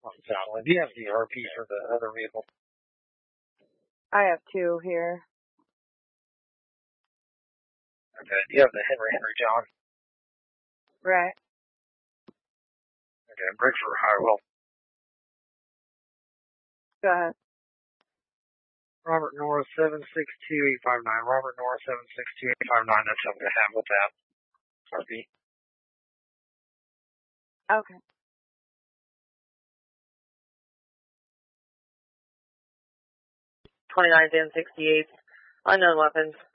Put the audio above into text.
Do you have the RP for the other vehicle? I have 2 here. Okay. Do you have the Henry John? Right. Okay. Bridge for Highwell. Go ahead. Robert Norris 762-859. Robert Norris 762-859. That's what I'm gonna have with that RP. Okay. '29th and 68th. Unknown weapons.